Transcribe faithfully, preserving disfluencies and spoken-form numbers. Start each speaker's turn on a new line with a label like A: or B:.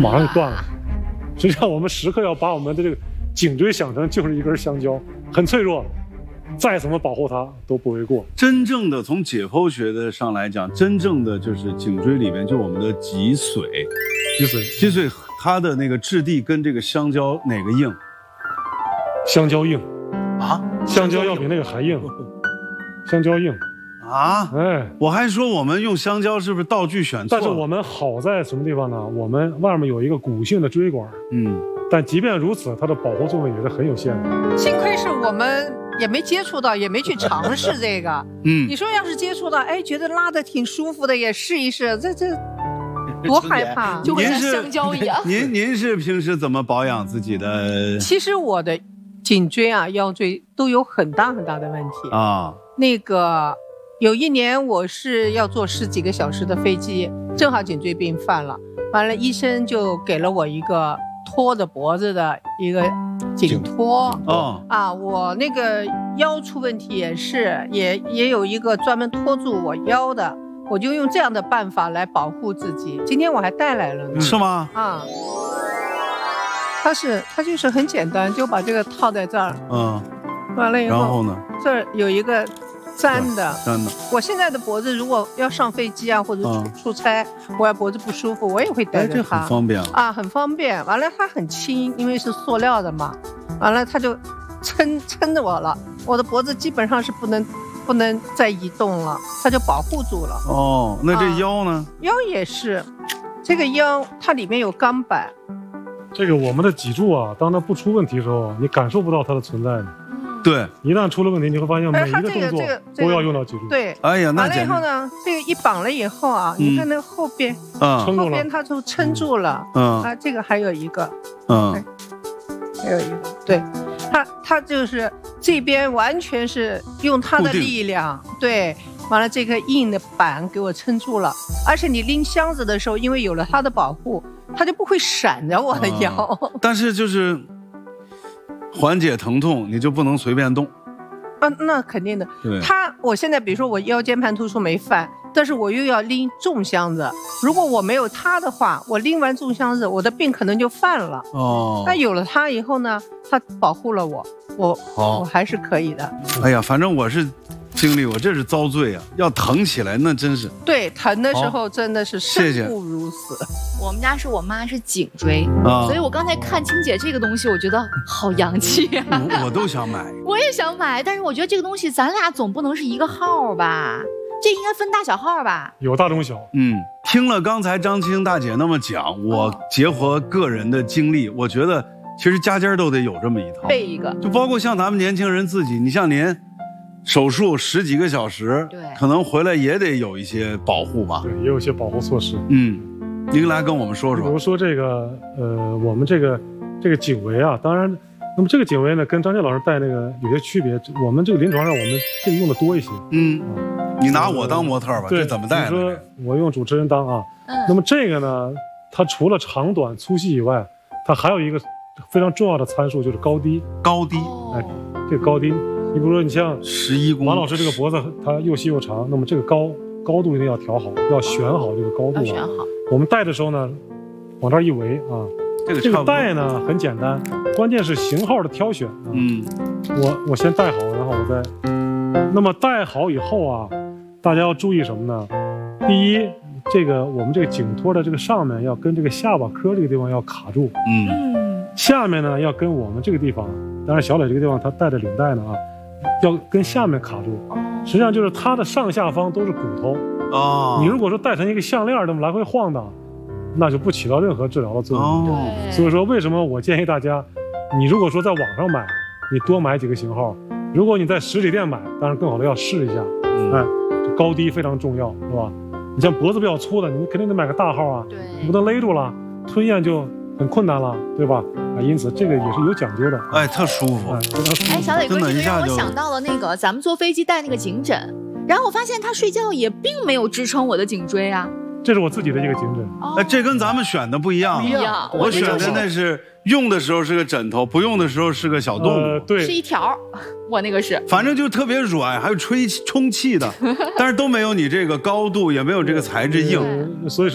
A: 马上就断了。实际上，我们时刻要把我们的这个颈椎想成就是一根香蕉，很脆弱，再怎么保护它都不为过。
B: 真正的从解剖学的上来讲，真正的就是颈椎里面就我们的脊髓，
A: 脊髓，
B: 脊髓它的那个质地跟这个香蕉哪个硬？
A: 香蕉硬
B: 啊，
A: 香蕉要比那个还硬，香蕉硬。
B: 啊，
A: 哎，
B: 我还说我们用香蕉是不是道具选错了？
A: 但是我们好在什么地方呢？我们外面有一个骨性的椎管，
B: 嗯，
A: 但即便如此，它的保护作用也是很有限的。
C: 幸亏是我们也没接触到，也没去尝试这个。嗯，你说要是接触到，哎，觉得拉得挺舒服的，也试一试，这这多害怕，
D: 就会像香蕉一样。
B: 您您是平时怎么保养自己的？
C: 其实我的颈椎啊、腰椎都有很大很大的问题啊。那个。有一年我是要坐十几个小时的飞机，正好颈椎病犯了，完了医生就给了我一个托着脖子的一个颈托。哦啊，我那个腰出问题也是，也也有一个专门托住我腰的，我就用这样的办法来保护自己。今天我还带来了呢。
B: 是吗？
C: 啊，它是它就是很简单，就把这个套在这儿。嗯，完了以后，
B: 然后呢？
C: 这儿有一个。粘的，
B: 粘的。
C: 我现在的脖子，如果要上飞机啊，或者出出差，嗯、我要脖子不舒服，我也会带着它。
B: 这很方便
C: 啊，很方便。完了，它很轻，因为是塑料的嘛。完了，它就撑撑着我了，我的脖子基本上是不能不能再移动了，它就保护住了。
B: 哦，那这腰呢？啊、
C: 腰也是，这个腰它里面有钢板。
A: 这个我们的脊柱啊，当它不出问题的时候，你感受不到它的存在的。
B: 对，
A: 一旦出了问题，你会发现每一个动作都要用到脊柱。
C: 对，
B: 哎呀，那
C: 完了以后呢，这个一绑了以后啊，你看那后边，
A: 嗯，
C: 后边它就撑住了。嗯，啊，这个还有一个，嗯，还有一个，对，它它就是这边完全是用它的力量，对，完了这个硬的板给我撑住了，而且你拎箱子的时候，因为有了它的保护，它就不会闪着我的腰。
B: 但是就是。缓解疼痛，你就不能随便动，
C: 啊，那肯定的。他，我现在比如说我腰间盘突出没犯，但是我又要拎重箱子，如果我没有他的话，我拎完重箱子，我的病可能就犯了。哦，那有了他以后呢，他保护了我，我、哦、我还是可以的。
B: 哎呀，反正我是经历，我这是遭罪啊！要疼起来那真是。
C: 对，疼的时候真的是生不如死。
D: 谢谢我们家是我妈是颈椎，啊、所以我刚才看青姐这个东西，我觉得好洋气啊！
B: 我, 我都想买，
D: 我也想买，但是我觉得这个东西咱俩总不能是一个号吧？这应该分大小号吧？
A: 有大中小。
B: 嗯，听了刚才张青大姐那么讲，我结合个人的经历，我觉得其实家家都得有这么一套，
D: 备一个，
B: 就包括像咱们年轻人自己，你像您。手术十几个小时，对，可能回来也得有一些保护吧。
A: 对，也有一些保护措施。
B: 嗯，您来跟我们说说。
A: 比如说这个，呃，我们这个这个颈围啊，当然，那么这个颈围呢，跟张健老师戴那个有些区别。我们这个临床上，我们这个用的多一些。
B: 嗯，啊、你拿我当模特吧，
A: 对，
B: 这怎么戴呢？
A: 比如说我用主持人当啊。嗯。那么这个呢，它除了长短粗细以外，它还有一个非常重要的参数，就是高低。
B: 高低。
A: 哎，这个高低。你比如说，你像
B: 十一公，
A: 王老师这个脖子它又细又长，那么这个高高度一定要调好，要选好这个高度、啊。
D: 选好。我
A: 们戴的时候呢，往这儿一围啊，
B: 这个
A: 这个戴呢很简单，关键是型号的挑选啊。嗯，我我先戴好，然后我再。那么戴好以后啊，大家要注意什么呢？第一，这个我们这个颈托的这个上面要跟这个下巴颏这个地方要卡住。嗯。下面呢要跟我们这个地方，当然小磊这个地方他戴着领带呢啊。要跟下面卡住，实际上就是它的上下方都是骨头啊。你如果说戴成一个项链这么来回晃荡，那就不起到任何治疗的作用。哦、所以说，为什么我建议大家，你如果说在网上买，你多买几个型号；如果你在实体店买，当然更好的要试一下。嗯、哎，高低非常重要，是吧？你像脖子比较粗的，你肯定得买个大号啊，你不能勒住了，吞咽就很困难了，对吧？啊，因此这个也是有讲究的，
B: 哎，特舒服，
A: 哎，非常舒服。
D: 哎，小磊哥，这个让我想到了那个咱们坐飞机带那个颈枕，然后我发现他睡觉也并没有支撑我的颈椎啊。
A: 这是我自己的一个颈枕，
B: 哎，这跟咱们选的不一样，
D: 不一样。
B: 我选的那是用的时候是个枕头，不用的时候是个小动物，
A: 呃、对，
D: 是一条。我那个是，
B: 反正就特别软，还有吹充气的，但是都没有你这个高度，也没有这个材质硬，
A: 所以。